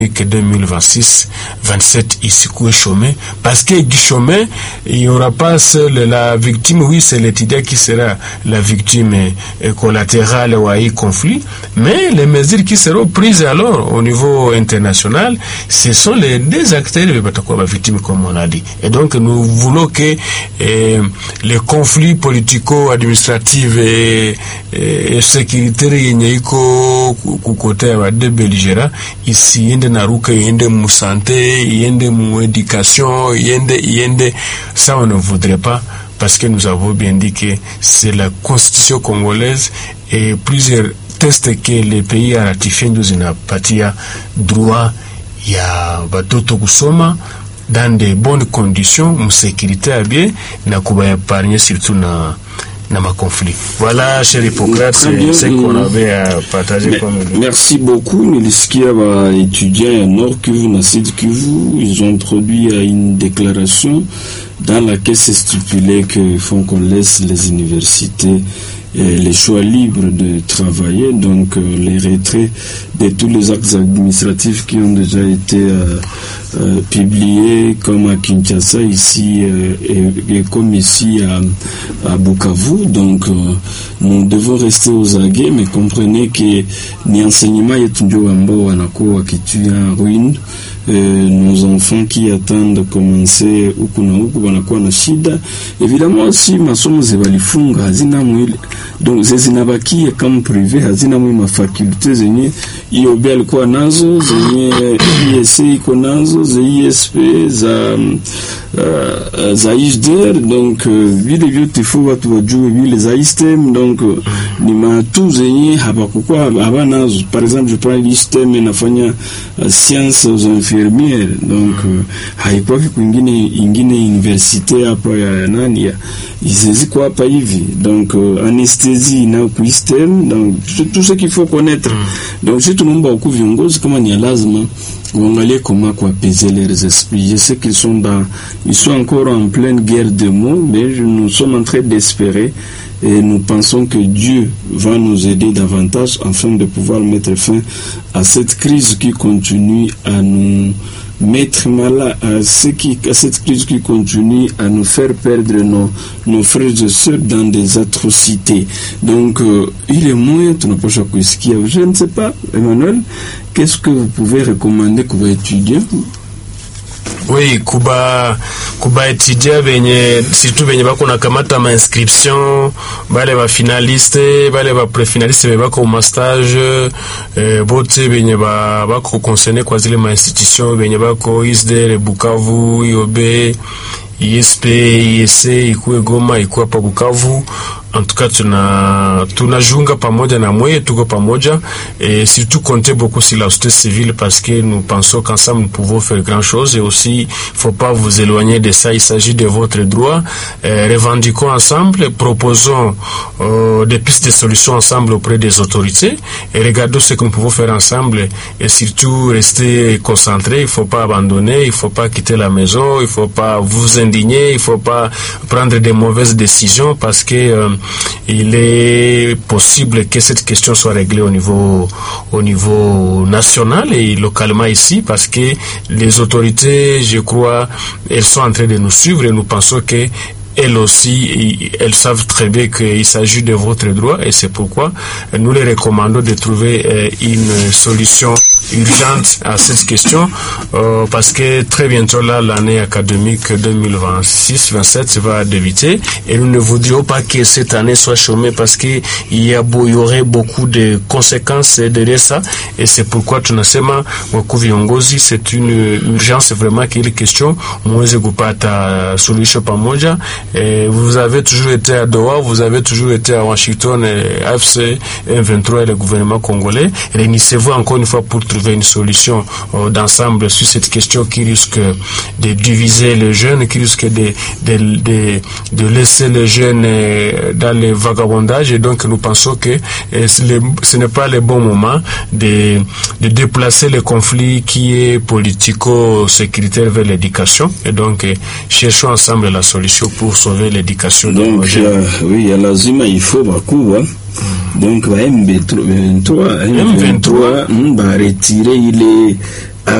que 2026-27 ici est chômé, parce que du chômé, il n'y aura pas seul la victime, oui, c'est l'étudiant qui sera la victime collatérale ou à y conflit, mais les mesures qui seront prises alors au niveau international, ce sont les deux acteurs de la victime, comme on a dit. Et donc, nous voulons que les conflits politico-administratifs et sécuritaires, il y a côté de belligérants, ici, il y a naruka, yende mu santé, yende mu éducation, yende, ça on ne voudrait pas, parce que nous avons bien dit que c'est la constitution congolaise et plusieurs tests que les pays a ratifié nous inapatia droit ya batoto kusoma dans de bonnes conditions, mu sécurité à bien, na kuba épargner surtout na ma conflit. Voilà, cher Hippocrate, c'est ce qu'on avait à partager comme nous. Merci beaucoup. Nous avons étudié à Nord Kivu, à Sud Kivu. Ils ont introduit une déclaration dans laquelle c'est stipulé qu'il faut qu'on laisse les universités les choix libres de travailler, donc les retraits de tous les actes administratifs qui ont déjà été publiés, comme à Kinshasa ici et comme ici à Bukavu. Donc nous devons rester aux aguets, mais comprenez que ni enseignement yetunjo ambao wanakuwa kitu en ruine. Nos enfants qui attendent de commencer huku na huku wanakuwa na shida. Évidemment si masomo zebalifunga hazina mwili, donc zinabakia kama privé, hazina mwili mafakulte zenye IOB alikuwa nazo, zenye ISC iko nazo, za ISP, za IJDR. Donc vile vyote faut watu wajue vile za ISTEM. Donc ni matu zenye habakukuwa habanazo. Par exemple, je prends l'ISTEM inafanya sciences aux infirmières, donc haikuwa ingine université hapa ya nani ya izeziko hapa hivi. Donc anesthésie na kuistem, donc tout ce qu'il faut connaître. Donc si tunaomba huku viongozi kama ni lazima uangalie comment apaiser leurs esprits. Je sais qu'ils sont encore en pleine guerre de mots, mais nous sommes en train d'espérer et nous pensons que Dieu va nous aider davantage afin de pouvoir mettre fin à cette crise qui continue à nous mettre mal à cette crise qui continue à nous faire perdre nos frères et sœurs dans des atrocités. Donc il est moyen de ne pas kuisikia. Je ne sais pas, Emmanuel, qu'est-ce que vous pouvez recommander pour étudier? Oui, kuba étudier benye surtout benye bako na kamata ma inscription, bale ba finaliste, bale ba préfinaliste be bako ma stage, bote benye bako concerné kwa zile ma institution benye bako ISDR, Bukavu, IOB, ISP, ISC, ikuwe Goma, ikuwe pa Bukavu. En tout cas, tunajunga pamoja na mwe, tuko pamoja, et surtout compter beaucoup sur la société civile, parce que nous pensons qu'ensemble nous pouvons faire grand chose, et aussi, faut pas vous éloigner de ça, il s'agit de votre droit. Revendiquons ensemble, proposons des pistes de solutions ensemble auprès des autorités, et regardons ce que nous pouvons faire ensemble, et surtout rester concentrés, il faut pas abandonner, il faut pas quitter la maison, il faut pas vous indigner, il faut pas prendre des mauvaises décisions, parce que il est possible que cette question soit réglée au niveau national et localement ici, parce que les autorités, je crois, elles sont en train de nous suivre, et nous pensons que elles aussi, elles savent très bien qu'il s'agit de votre droit, et c'est pourquoi nous les recommandons de trouver une solution urgente à cette question, parce que très bientôt là, l'année académique 2026-27 va débuter, et nous ne voudrions pas que cette année soit chômée, parce qu'il y aurait beaucoup de conséquences derrière ça, et c'est pourquoi tunasema waku viongozi, c'est une urgence vraiment qu'il est question muweze kupata solution pamoja. Vous avez toujours été à Doha, vous avez toujours été à Washington, AFC, M23 et le gouvernement congolais. Réunissez-vous encore une fois pour trouver une solution d'ensemble sur cette question qui risque de diviser les jeunes, qui risque de laisser les jeunes dans le vagabondage. Et donc nous pensons que ce n'est pas le bon moment de déplacer le conflit qui est politico-sécuritaire vers l'éducation. Et donc cherchons ensemble la solution pour sauver l'éducation. Donc oui, il y a lazima, il faut beaucoup, hein. Donc M23 va retirer